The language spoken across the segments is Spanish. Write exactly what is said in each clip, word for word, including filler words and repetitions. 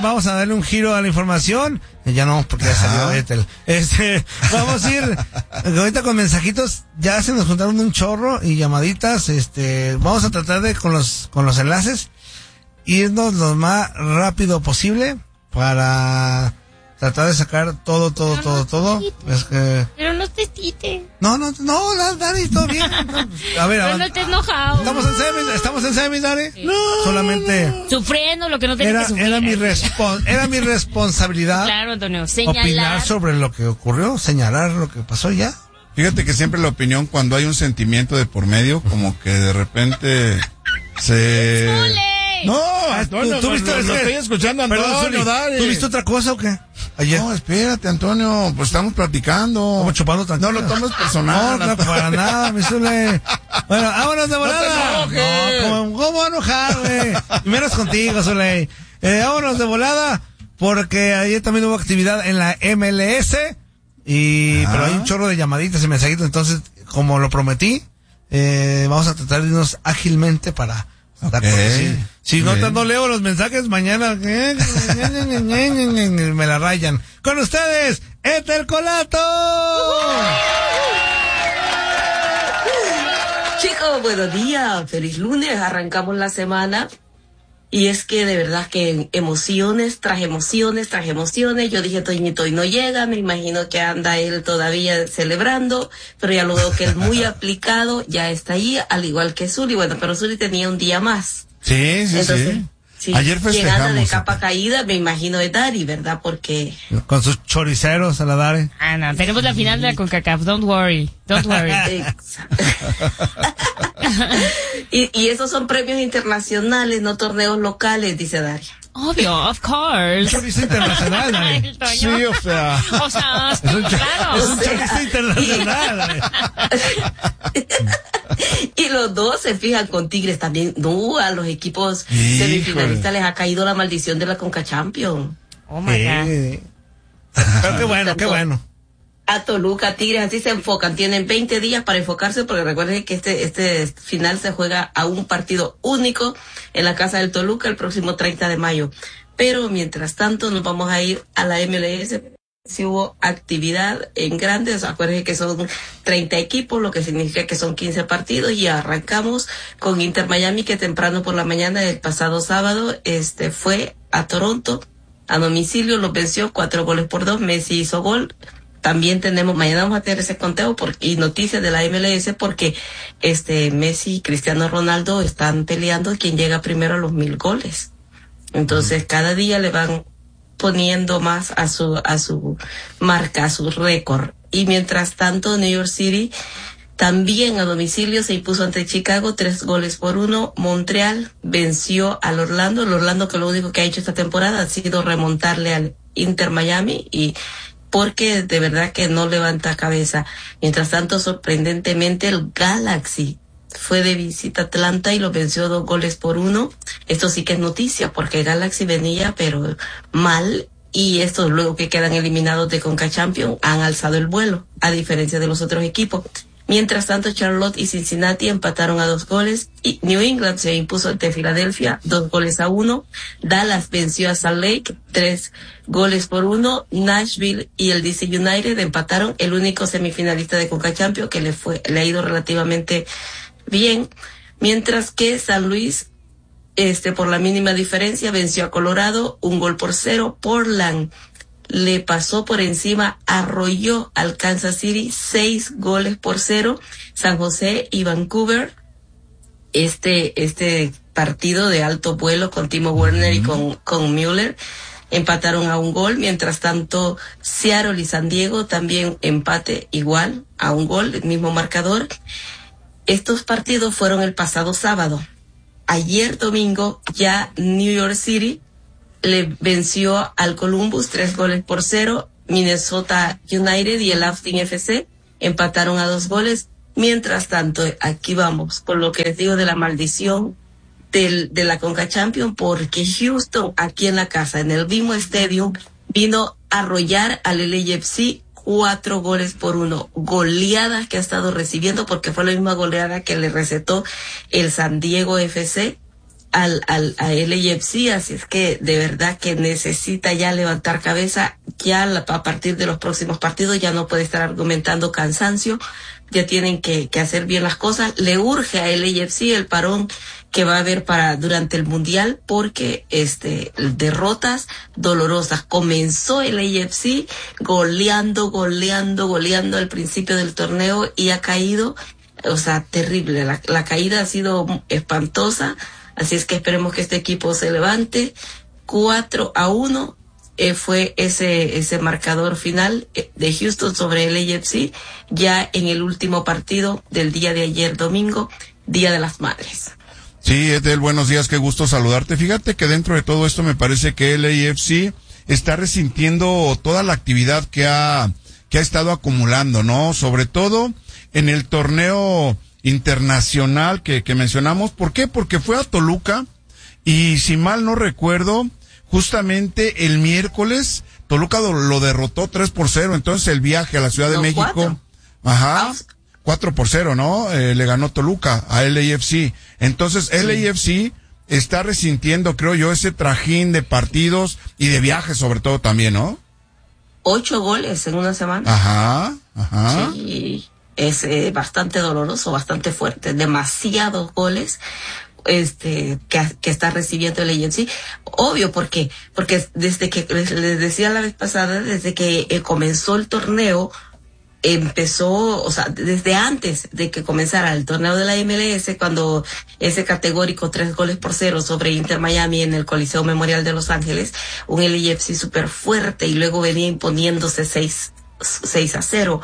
vamos a darle un giro a la información. Ya no, porque ya salió Ethel. Este, vamos a ir ahorita con mensajitos. Ya se nos juntaron un chorro y llamaditas. Este, vamos a tratar de con los con los enlaces irnos lo más rápido posible para tratar de sacar todo, todo, todo, no todo. Es que... Pero no te cites. No, no, no, Dani, todo bien. A ver, pero no te enojado. Estamos en semis, estamos en semis, Dani. Sí. No, Solamente. Sufriendo lo que no tenía era, que sufrir. Era mi, respon- era mi responsabilidad. Claro, Antonio, señalar. Opinar sobre lo que ocurrió, señalar lo que pasó ya. Fíjate que siempre la opinión, cuando hay un sentimiento de por medio, como que de repente se... No, Antonio, ¿tú, tú viste, lo, lo estoy escuchando, Antonio. Perdón, Dale. ¿Tú viste otra cosa o qué? Ayer. No, espérate, Antonio, pues estamos platicando. Como chupando tranquilo. No lo tomes personal. No, no, para nada, mi Zule. Bueno, vámonos de volada. No te enojes. No, ¿cómo, cómo enojar, güey? Menos contigo, Zule. Eh, vámonos de volada, porque ayer también hubo actividad en la M L S, y, ah. pero hay un chorro de llamaditas y mensajitos, entonces, como lo prometí, eh, vamos a tratar de irnos ágilmente para... Okay. Si no, no leo los mensajes mañana me la rayan. Con ustedes, Ethel Colato. Chicos, buenos días, feliz lunes, arrancamos la semana. Y es que de verdad que emociones tras emociones tras emociones. Yo dije, Toñito hoy no llega, me imagino que anda él todavía celebrando, pero ya lo veo que es muy aplicado, ya está ahí, al igual que Zuli. Bueno, pero Zuli tenía un día más. Sí, sí, Entonces, sí. Sí, ayer festejamos. Llegada de capa caída, me imagino de Dari, ¿verdad? Porque... Con sus choriceros a la Dari. Ah, no, tenemos la final de la CONCACAF, don't worry, don't worry. y, y esos son premios internacionales, no torneos locales, dice Dari. Obvio, of course. Chorizo internacional, Dari. Sí, o sea. O sea, es un, claro. Es un chorizo internacional, y, y los dos se fijan con Tigres también. No, a los equipos Híjole. semifinalistas les ha caído la maldición de la Conca Champions. Oh my God. Pero qué bueno, qué bueno. A Toluca, Tigres, así se enfocan. Tienen veinte días para enfocarse, porque recuerden que este este final se juega a un partido único en la casa del Toluca el próximo treinta de mayo. Pero mientras tanto nos vamos a ir a la M L S. Si hubo actividad en grandes, acuérdense que son treinta equipos, lo que significa que son quince partidos, y arrancamos con Inter Miami, que temprano por la mañana del pasado sábado este fue a Toronto, a domicilio, los venció cuatro goles por dos, Messi hizo gol. También tenemos, mañana vamos a tener ese conteo por, y noticias de la M L S, porque este Messi y Cristiano Ronaldo están peleando quién llega primero a los mil goles. Entonces uh-huh. cada día le van poniendo más a su a su marca, a su récord. Y mientras tanto, New York City también a domicilio se impuso ante Chicago tres goles por uno. Montreal venció al Orlando, el Orlando que lo único que ha hecho esta temporada ha sido remontarle al Inter Miami, y porque de verdad que no levanta cabeza. Mientras tanto, sorprendentemente, el Galaxy fue de visita a Atlanta y lo venció dos goles por uno. Esto sí que es noticia, porque Galaxy venía pero mal, y estos luego que quedan eliminados de Conca Champions han alzado el vuelo, a diferencia de los otros equipos. Mientras tanto, Charlotte y Cincinnati empataron a dos goles, y New England se impuso ante Filadelfia dos goles a uno. Dallas venció a Salt Lake tres goles por uno. Nashville y el D C United empataron, el único semifinalista de Conca Champions que le fue le ha ido relativamente bien. Mientras que San Luis, este por la mínima diferencia, venció a Colorado un gol por cero. Portland le pasó por encima, arrolló al Kansas City seis goles por cero. San José y Vancouver, este este partido de alto vuelo con Timo Werner uh-huh. y con, con Müller, empataron a un gol. Mientras tanto, Seattle y San Diego también empate igual a un gol, el mismo marcador. Estos partidos fueron el pasado sábado. Ayer domingo ya New York City le venció al Columbus tres goles por cero. Minnesota United y el Austin F C empataron a dos goles. Mientras tanto, aquí vamos por lo que les digo de la maldición del, de la Conca Champions, porque Houston, aquí en la casa, en el mismo Stadium, vino a arrollar al L A F C cuatro goles por uno. Goleadas que ha estado recibiendo, porque fue la misma goleada que le recetó el San Diego F C al, al, a L A F C, así es que de verdad que necesita ya levantar cabeza, ya la, a partir de los próximos partidos ya no puede estar argumentando cansancio, ya tienen que, que hacer bien las cosas, le urge a L A F C el parón que va a haber para durante el mundial, porque este derrotas dolorosas. Comenzó el A F C goleando, goleando, goleando al principio del torneo y ha caído, o sea, terrible. La, la caída ha sido espantosa, así es que esperemos que este equipo se levante. cuatro a uno eh, fue ese ese marcador final de Houston sobre el A F C, ya en el último partido del día de ayer domingo, Día de las Madres. Sí, Ethel, buenos días, qué gusto saludarte. Fíjate que dentro de todo esto me parece que el A F C está resintiendo toda la actividad que ha, que ha estado acumulando, ¿no? Sobre todo en el torneo internacional que, que mencionamos. ¿Por qué? Porque fue a Toluca y si mal no recuerdo, justamente el miércoles Toluca lo, lo derrotó tres por cero. Entonces el viaje a la Ciudad de no, México, cuatro. Ajá. cuatro por cero, ¿no? Eh, le ganó Toluca a L A F C. Entonces, sí. L A F C está resintiendo, creo yo, ese trajín de partidos y de viajes sobre todo también, ¿no? Ocho goles en una semana. Ajá, ajá. Sí, es eh, bastante doloroso, bastante fuerte. Demasiados goles este que, que está recibiendo el A F C. Obvio, porque porque desde que, les, les decía la vez pasada, desde que eh, comenzó el torneo, empezó, o sea, desde antes de que comenzara el torneo de la M L S, cuando ese categórico tres goles por cero sobre Inter Miami en el Coliseo Memorial de Los Ángeles, un L A F C súper fuerte, y luego venía imponiéndose seis a cero,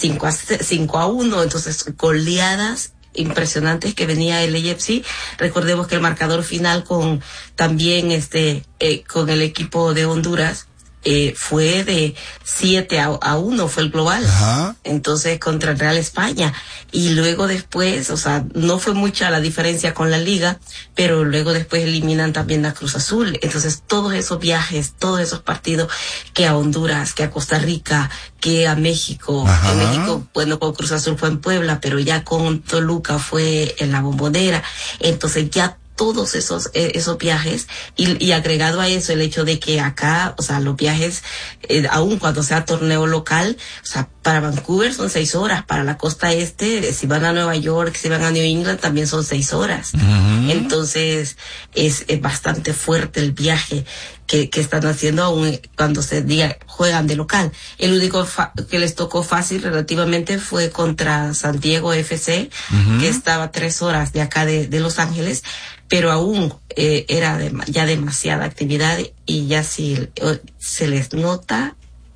cinco a uno, entonces goleadas impresionantes que venía el A F C. Recordemos que el marcador final con también este eh, con el equipo de Honduras Eh, fue de siete a uno, fue el global. Ajá. Entonces contra el Real España, y luego después, o sea, no fue mucha la diferencia con la liga, pero luego después eliminan también a Cruz Azul. Entonces todos esos viajes, todos esos partidos, que a Honduras, que a Costa Rica, que a México, Ajá. en México, bueno, con Cruz Azul fue en Puebla, pero ya con Toluca fue en la Bombonera. Entonces ya todos esos eh, esos viajes, y, y agregado a eso el hecho de que acá, o sea, los viajes, eh, aun cuando sea torneo local, o sea, para Vancouver son seis horas, para la costa este, si van a Nueva York, si van a New England, también son seis horas. Uh-huh. Entonces es, es bastante fuerte el viaje que, que están haciendo aún cuando se diga juegan de local. El único fa- que les tocó fácil relativamente fue contra San Diego F C, uh-huh. que estaba tres horas de acá de, de Los Ángeles, pero aún eh, era de, ya demasiada actividad, y ya sí eh, se les nota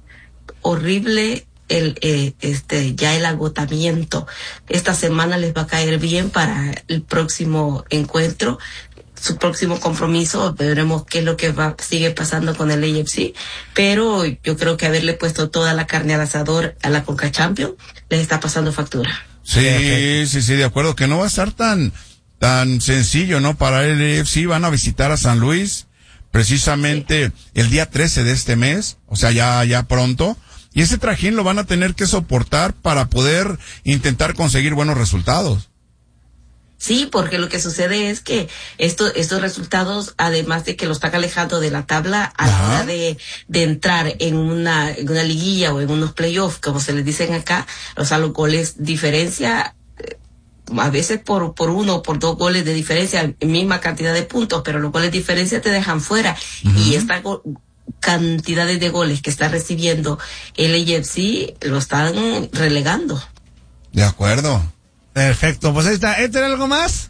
horrible el eh, este ya el agotamiento. Esta semana les va a caer bien para el próximo encuentro, su próximo compromiso. Veremos qué es lo que va sigue pasando con el A F C, pero yo creo que haberle puesto toda la carne al asador a la Conca Champions les está pasando factura. Sí, sí, sí, de acuerdo, que no va a estar tan tan sencillo, ¿no? Para el A F C van a visitar a San Luis precisamente sí. el día trece de este mes, o sea, ya ya pronto, y ese trajín lo van a tener que soportar para poder intentar conseguir buenos resultados. Sí, porque lo que sucede es que esto, estos resultados, además de que lo están alejando de la tabla a Ajá. la hora de, de entrar en una, en una liguilla o en unos playoffs, como se les dicen acá, o sea, los goles diferencia, a veces por, por uno o por dos goles de diferencia, misma cantidad de puntos, pero los goles de diferencia te dejan fuera. Uh-huh. Y esta go- cantidades de goles que está recibiendo el A F C lo están relegando. De acuerdo. Perfecto, pues ahí está. ¿Éter, algo más?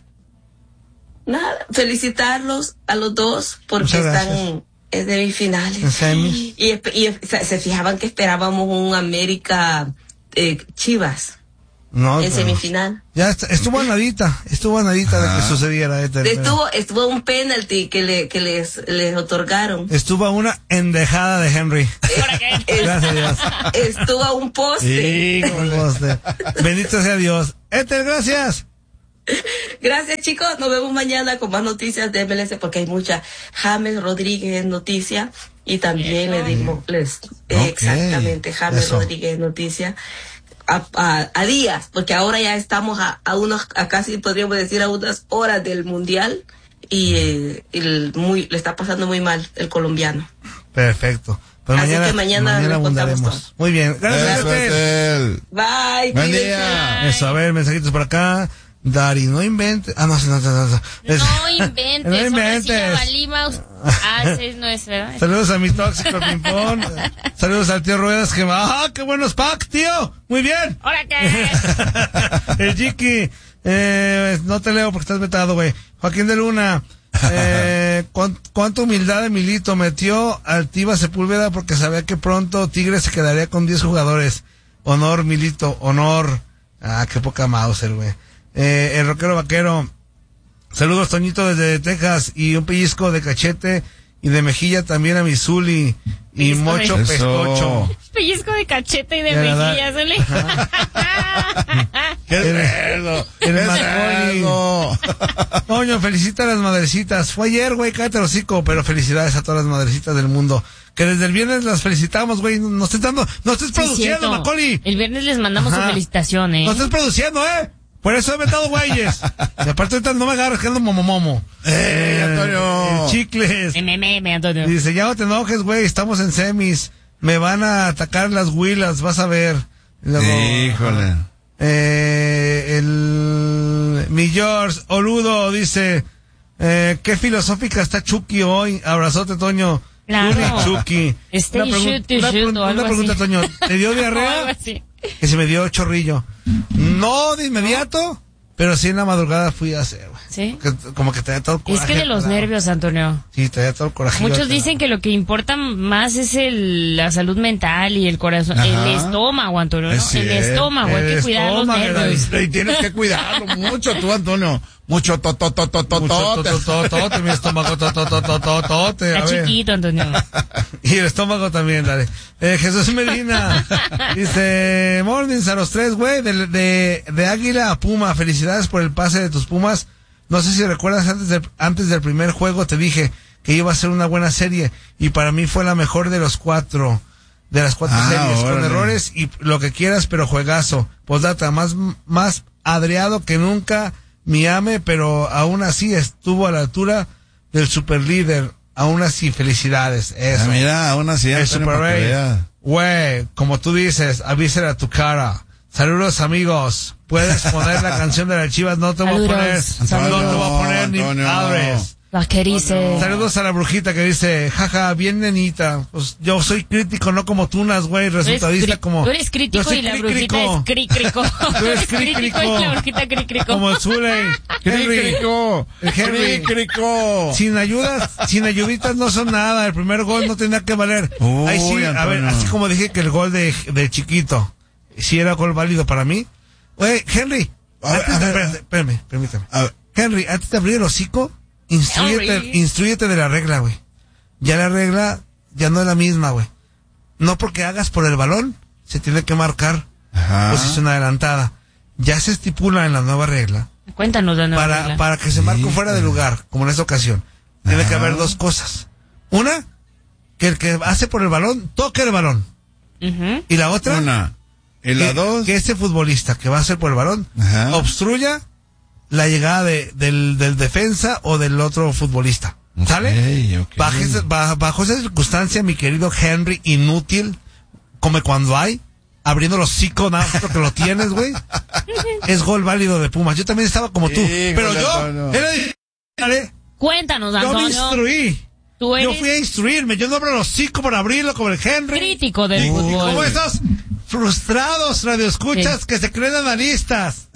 Nada, felicitarlos a los dos porque están en semifinales. Y, y se fijaban que esperábamos un América eh, Chivas. No, en semifinal. Ya está, estuvo a nadita, estuvo a nadita de que sucediera. Éter, estuvo, estuvo un penalti que le, que les, les otorgaron. Estuvo a una endejada de Henry. Es, Gracias a Dios. Estuvo a un poste. Sí, un poste. Bendito sea Dios. Éter, gracias. Gracias, chicos. Nos vemos mañana con más noticias de M L S, porque hay mucha. James Rodríguez en noticia, y también le dimos, les, okay. exactamente, James Eso. Rodríguez en noticia. A, a, a días, porque ahora ya estamos a, a unos, a casi podríamos decir a unas horas del mundial, y, eh, el muy, le está pasando muy mal el colombiano. Perfecto. Pues Así mañana, que mañana, mañana abundaremos. todo. Muy bien. Gracias, Eso, Betel. Betel. Bye. Buen cuídense. día. Eso, a ver, mensajitos por acá. Dari, no inventes. Ah, no, no, no, no. no. Es- No inventes. No inventes. Ahora sí, Lima, ah, sí, no es verdad. Saludos a mi tóxico ping-pong. Saludos al tío Ruedas que va. ¡Ah, qué buenos packs, tío! Muy bien. ¿Ahora qué? El Jiki, eh, no te leo porque estás vetado, güey. Joaquín de Luna, eh, ¿cuán- ¿cuánta humildad de Milito metió al Tiva Sepúlveda porque sabía que pronto Tigres se quedaría con diez jugadores? Honor, Milito, honor. Ah, qué poca Mauser, güey. Eh, el rockero vaquero, saludos, Toñito, desde Texas, y un pellizco de cachete y de mejilla también a mi Zuli y Pellizco Mocho de- Pescocho. Pellizco de cachete y de Ya, ¿verdad? mejillas, ¿sale? ¡Qué El- cerdo! el ¡Qué Marconi. cerdo! Toño, felicita a las madrecitas. Fue ayer, güey, cállate el hocico, pero felicidades a todas las madrecitas del mundo. Que desde el viernes las felicitamos, güey. No estés dando, no estés Sí, produciendo, cierto. Macaulay. El viernes les mandamos Ajá. su felicitación, ¿eh? No estés produciendo, ¿eh? Por eso he vetado güeyes. Y aparte ahorita no me agarres, que ando momomomo. ¡Eh, Antonio! Eh, chicles. Me, me, me, Antonio. Dice, ya no te enojes, güey, estamos en semis. Me van a atacar las huilas, vas a ver. Y luego, Híjole. Eh, el mi George Oludo dice, eh, qué filosófica está Chucky hoy. Abrazote, Toño. Claro. Uni Chucky. Stay Una, pregun- shoot to una, shoot pregun- o algo una pregunta, así. Toño. ¿Te dio O algo diarrea? así. Que se me dio chorrillo. No de inmediato, pero sí en la madrugada fui a hacer, güey. ¿Sí? Que- como que te da todo el coraje. Es que de los atorado. nervios, Antonio. Sí, te da todo el coraje. Muchos atorado. dicen que lo que importa más es el, la salud mental y el corazón, Ajá. el estómago, Antonio, ¿no? Es El cierto. estómago, hay El que cuidar los estómago, nervios. Y tienes que cuidarlo mucho tú, Antonio. Mucho Mucho totototototote. totototote, mi estómago tototototote. a Está ver. chiquito, Antonio. Y el estómago también, dale. Eh, Jesús Medina dice, mornings a los tres, güey, de, de, de Águila a Puma, felicidades por el pase de tus Pumas. No sé si recuerdas, antes, de, antes del primer juego te dije que iba a ser una buena serie, y para mí fue la mejor de los cuatro, de las cuatro Ah, series, con órale. errores y lo que quieras, pero juegazo. Postdata, más, más adriado que nunca, Miami, pero aún así estuvo a la altura del superlíder. Aún así, felicidades. Eso. Ah, mira, aún así, El Antonio, Super para que Rey. vea. Güey, como tú dices, avísale a tu cara. Saludos, amigos. Puedes poner la canción de las Chivas, no te voy a poner, Saludos. no te voy a poner ni Antonio. padres. Vaquerice. Saludos a la brujita que dice, jaja, bien nenita. Pues yo soy crítico, no como tunas, güey, Tú eres resultadista cri- como... Tú eres crítico Yo soy y la crícrico. brujita es cricrico. Tú eres crítico crícrico. y la brujita cricrico. Como el Zuley. Henry. ¡Crícrico! El Henry. ¡Crícrico! Sin ayudas, sin ayuditas no son nada. El primer gol no tenía que valer. Uy, Ahí sí, a ver, Antonio. así como dije que el gol de, de Chiquito, sí era gol válido para mí. Oye, Henry, A ver, antes a de, ver. espérate, espérame, permítame. A ver. Henry, antes de abrir el hocico, instrúyete, Henry. instrúyete de la regla, güey. Ya la regla ya no es la misma, güey. No porque hagas por el balón, se tiene que marcar Ajá. posición adelantada. Ya se estipula en la nueva regla Cuéntanos la nueva para, regla. para que se marque Sí, fuera de pero- lugar, como en esta ocasión. Tiene que Ajá. haber dos cosas. Una, que el que hace por el balón, toque el balón. Ujú. Y la otra, Una. Y la que, dos. que ese futbolista que va a hacer por el balón, Ajá. obstruya la llegada de, del, del defensa o del otro futbolista. ¿Sale? Ok, ok. Bajo, esa, bajo, bajo esa circunstancia, mi querido Henry, inútil, come cuando hay, abriendo los hocico nada más porque lo tienes, güey. Es gol válido de Pumas. Yo también estaba como tú. Híjole, pero yo, Antonio. era de- ¿sale? Cuéntanos, Yo me Antonio. instruí. Tú Yo eres fui a instruirme. Yo no abro los hocico para abrirlo como el Henry. crítico del Y fútbol. como esos frustrados radioescuchas Sí. que se creen analistas.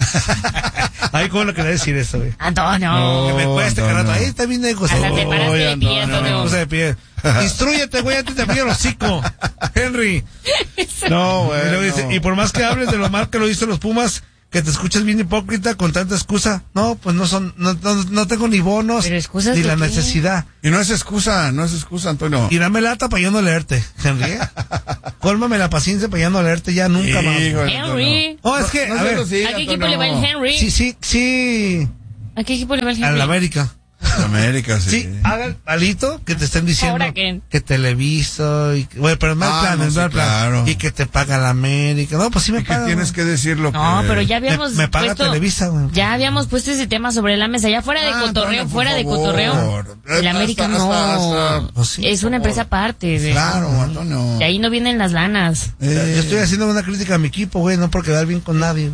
Ay, ¿cómo lo quería decir eso, güey? Antonio. No. Que me cueste, Antonio. carato. Ahí está bien negocio. Hasta te paraste de pie, Oye, Antonio. Me puse de pie. Instrúyete, güey, antes de abrir el hocico. Henry. No, Y, güey. luego dice, y por más que hables de lo mal que lo hizo los Pumas, que te escuchas bien hipócrita con tanta excusa. No, pues no son, no, no, no tengo ni bonos, ¿Pero excusas ni de la qué? necesidad. Y no es excusa, no es excusa, Antonio. Y dame lata para yo no leerte, Henry. ¿eh? Cólmame la paciencia para ya no leerte ya nunca más. Híjole, Henry. No, es que, No a seas ver, así, ¿A qué equipo Antonio. le va el Henry? sí, sí, sí, ¿A qué equipo le va el a Henry? la América. América, sí. Sí, haga el palito que te estén diciendo ¿Ahora qué? que Televiso, y, bueno, pero en mal Ah, plan, no, en sí, mal plan. claro. Y que te paga la América. No, pues sí me ¿Y qué paga. tienes que decirlo? No, que- pero ya habíamos Me- me paga puesto, Televisa, güey. ya habíamos puesto ese tema sobre la mesa, ya fuera de Ah, cotorreo, Antonio, por fuera de favor. cotorreo. El Hasta- América hasta- no, hasta- Pues sí, es por una favor. empresa aparte. De, Claro, Antonio. de ahí no vienen las lanas. Yo estoy haciendo una crítica a mi equipo, güey, no por quedar bien con nadie.